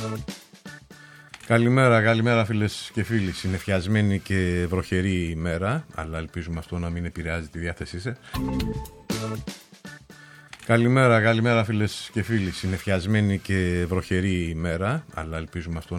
Καλημέρα φίλες και φίλοι. Συννεφιασμένη και βροχερή ημέρα, αλλά ελπίζουμε αυτό να μην επηρεάζει τη διάθεσή σας. Καλημέρα φίλες και φίλοι. Συννεφιασμένη και βροχερή ημέρα, αλλά ελπίζουμε αυτό